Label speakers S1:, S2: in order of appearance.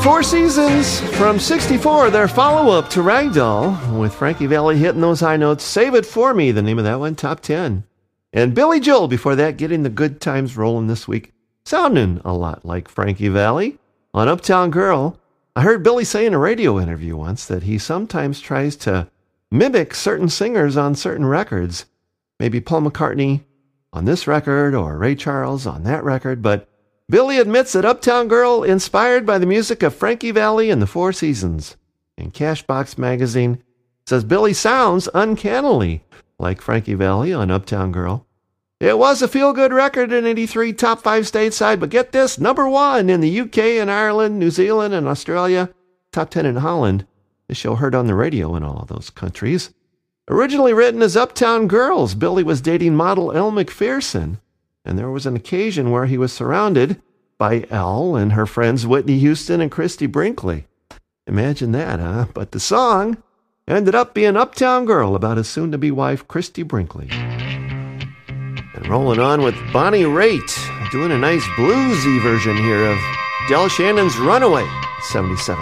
S1: Four Seasons from 64, their follow-up to Ragdoll, with Frankie Valli hitting those high notes. Save It For Me, the name of that one, top 10. And Billy Joel, before that, getting the good times rolling this week, sounding a lot like Frankie Valli on Uptown Girl. I heard Billy say in a radio interview once that he sometimes tries to mimic certain singers on certain records. Maybe Paul McCartney on this record or Ray Charles on that record, but Billy admits that Uptown Girl inspired by the music of Frankie Valli and the Four Seasons. And Cashbox Magazine says Billy sounds uncannily like Frankie Valli on Uptown Girl. It was a feel-good record in 83, top 5 stateside, but get this, number 1 in the UK and Ireland, New Zealand and Australia, top 10 in Holland. The show heard on the radio in all of those countries. Originally written as Uptown Girls, Billy was dating model Elle Macpherson, and there was an occasion where he was surrounded by Elle and her friends Whitney Houston and Christy Brinkley. Imagine that, huh? But the song ended up being Uptown Girl about his soon-to-be wife, Christy Brinkley. And rolling on with Bonnie Raitt, doing a nice bluesy version here of Del Shannon's Runaway, 77.